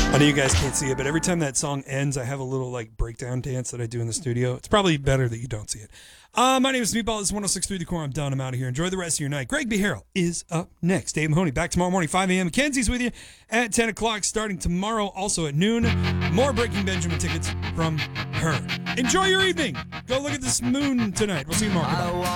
I know you guys can't see it, but every time that song ends, I have a little like breakdown dance that I do in the studio. It's probably better that you don't see it. My name is Meatball. This is 106.3 The Core. I'm done. I'm out of here. Enjoy the rest of your night. Greg B. Harrell is up next. Dave Mahoney back tomorrow morning, 5 a.m. Mackenzie's with you at 10 o'clock, starting tomorrow, also at noon. More Breaking Benjamin tickets from her. Enjoy your evening. Go look at this moon tonight. We'll see you tomorrow. Goodbye.